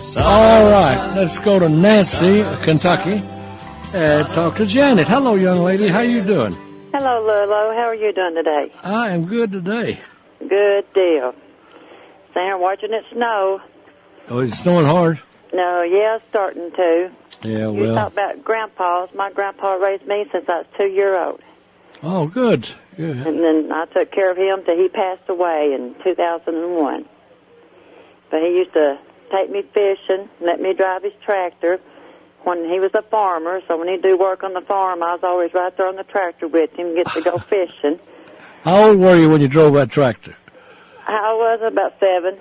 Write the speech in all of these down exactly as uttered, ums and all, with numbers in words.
All right, let's go to Nancy, Kentucky, and talk to Janet. Hello, young lady. How you doing? Hello, Lolo. How are you doing today? I am good today. Good deal. Sitting here watching it snow. Oh, it's snowing hard? No, yeah, it's starting to. Yeah, well. You talk about grandpas. My grandpa raised me since I was two year old. Oh, good. Good. And then I took care of him till he passed away in two thousand one. But he used to take me fishing, let me drive his tractor when he was a farmer. So when he'd do work on the farm, I was always right there on the tractor with him, get to go fishing. How old were you when you drove that tractor? I was about seven.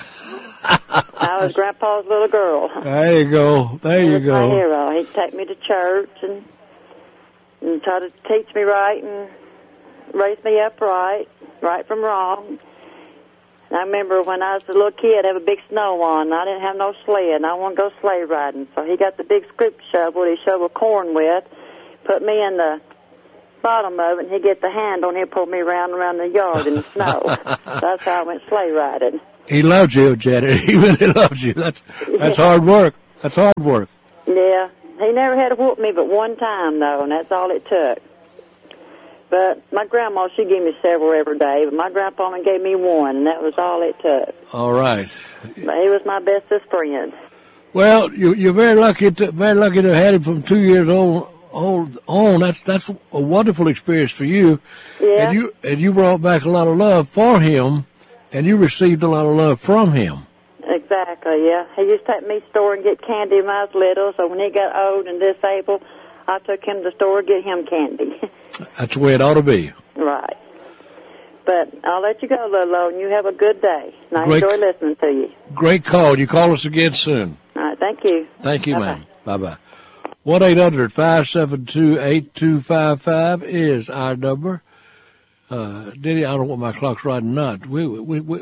I was Grandpa's little girl. There you go. There you go. My hero. He'd take me to church and, and try to teach me right and raise me up right, right from wrong. And I remember when I was a little kid, I had a big snow on. I didn't have no sled, and I wanted to go sleigh riding. So he got the big scoop shovel he shoveled corn with, put me in the bottom of it, and he'd get the handle, and he'd pull me around around the yard in the snow. That's how I went sleigh riding. He loved you, Janet. He really loved you. That's that's yeah. hard work. That's hard work. Yeah. He never had to whoop me but one time, though, and that's all it took. But my grandma, she gave me several every day, but my grandpa only gave me one, and that was all it took. All right. But he was my bestest friend. Well, you, you're very lucky to very lucky to have had him from two years old old on. That's that's a wonderful experience for you. Yeah. And you and you brought back a lot of love for him, and you received a lot of love from him. Exactly. Yeah. He used to take me to the store and get candy when I was little. So when he got old and disabled, I took him to the store to get him candy. That's the way it ought to be. Right. But I'll let you go, Lolo, and you have a good day. And I Great, enjoy listening to you. Great call. You call us again soon. All right. Thank you. Thank you, Bye-bye. ma'am. Bye-bye. one eight hundred five seven two eight two five five is our number. Uh, Diddy, I don't know what my clock's right or not. We, we, we,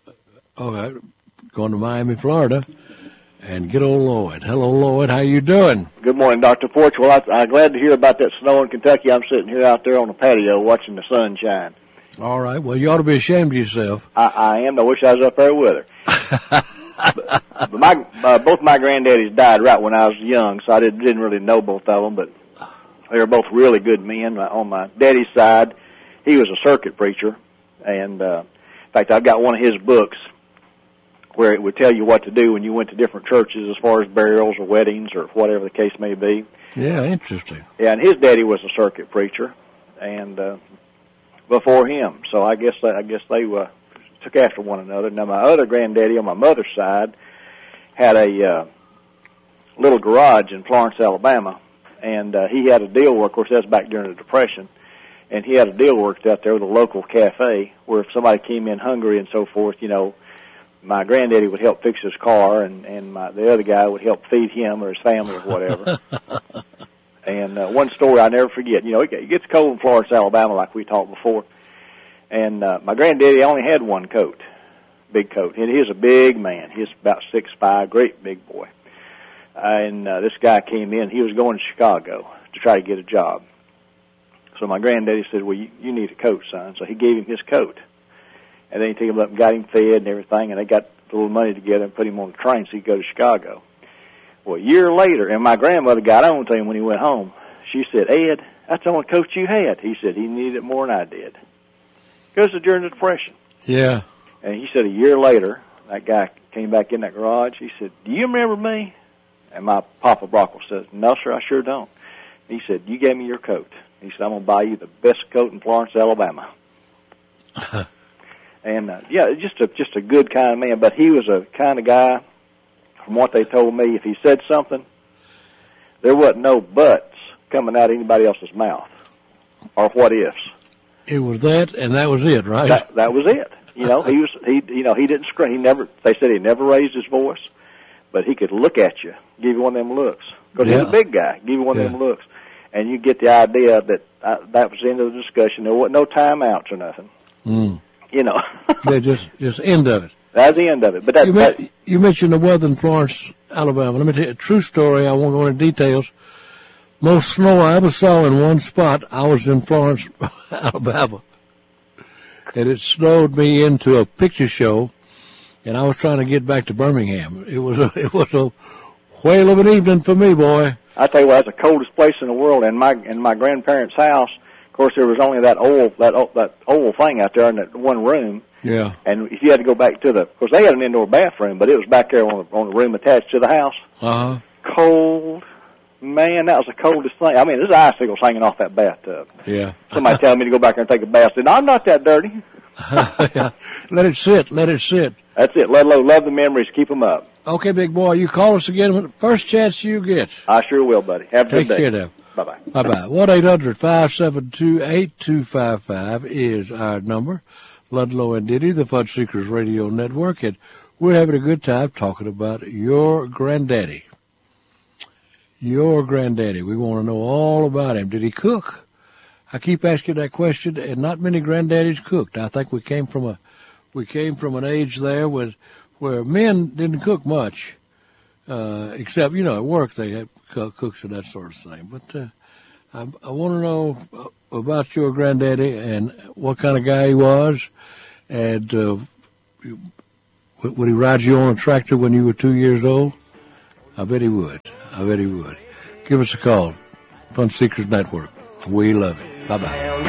okay, going to Miami, Florida. And get old Lloyd. Hello, Lloyd. How you doing? Good morning, Doctor Porch. Well, I, I'm glad to hear about that snow in Kentucky. I'm sitting here out there on the patio watching the sun shine. All right. Well, you ought to be ashamed of yourself. I, I am. I wish I was up there with her. but, but my uh, both my granddaddies died right when I was young, so I didn't, didn't really know both of them. But they were both really good men. On my daddy's side, he was a circuit preacher, and uh, in fact, I've got one of his books where it would tell you what to do when you went to different churches as far as burials or weddings or whatever the case may be. Yeah, interesting. Yeah, and his daddy was a circuit preacher, and uh, before him, so I guess I guess they uh, took after one another. Now, my other granddaddy on my mother's side had a uh, little garage in Florence, Alabama, and uh, he had a deal work. Of course, that's back during the Depression, and he had a deal worked out there with a local cafe where if somebody came in hungry and so forth, you know, my granddaddy would help fix his car, and, and my, the other guy would help feed him or his family or whatever. And uh, one story I never forget, you know, it, it gets cold in Florence, Alabama, like we talked before. And uh, my granddaddy only had one coat, big coat. And he's a big man. He's about six five, great big boy. Uh, and uh, this guy came in. He was going to Chicago to try to get a job. So my granddaddy said, well, you, you need a coat, son. So he gave him his coat. And then he took him up and got him fed and everything, and they got a little money together and put him on the train so he could go to Chicago. Well, a year later, and my grandmother got on to him when he went home. She said, Ed, that's the only coat you had. He said he needed it more than I did. Because of during the Depression. Yeah. And he said a year later, that guy came back in that garage. He said, do you remember me? And my Papa Brockle says, no, sir, I sure don't. He said, you gave me your coat. He said, I'm going to buy you the best coat in Florence, Alabama. And, uh, yeah, just a, just a good kind of man. But he was a kind of guy, from what they told me, if he said something, there wasn't no buts coming out of anybody else's mouth or what ifs. It was that, and that was it, right? That, that was it. You know, he was, he, you know, he didn't scream. He never, they said he never raised his voice, but he could look at you, give you one of them looks. Because yeah. he was a big guy, give you one yeah. of them looks. And you get the idea that uh, that was the end of the discussion. There wasn't no timeouts or nothing. Mm. You know. yeah, just, just end of it. That's the end of it. But that, you, that, met, you mentioned the weather in Florence, Alabama. Let me tell you a true story. I won't go into details. Most snow I ever saw in one spot, I was in Florence, Alabama. And it snowed me into a picture show. and I was trying to get back to Birmingham. It was a, it was a whale of an evening for me, boy. I tell you what, that's the coldest place in the world. In my in my grandparents' house, of course, there was only that old that old, that old thing out there in that one room. Yeah. And if you had to go back to the, of course, they had an indoor bathroom, but it was back there on the, on the room attached to the house. Uh huh. Cold. Man, that was the coldest thing. I mean, there's icicles hanging off that bathtub. Yeah. Somebody telling me to go back there and take a bath. I said, no, I'm not that dirty. Let it sit. Let it sit. That's it. Let alone love the memories. Keep them up. Okay, big boy. You call us again when the first chance you get. I sure will, buddy. Have a Take good day. care now. Bye-bye. Bye-bye. one eight hundred five seven two eight two five five is our number. Ludlow and Diddy, the Fudge Seekers Radio Network, and we're having a good time talking about your granddaddy. Your granddaddy. We want to know all about him. Did he cook? I keep asking that question, and not many granddaddies cooked. I think we came from a we came from an age there with where men didn't cook much, uh, except, you know, at work they had cooks and that sort of thing. But uh, I, I want to know about your granddaddy and what kind of guy he was, and uh, would he ride you on a tractor when you were two years old? I bet he would. I bet he would. Give us a call. Fun Seekers Network. We love it. Bye-bye.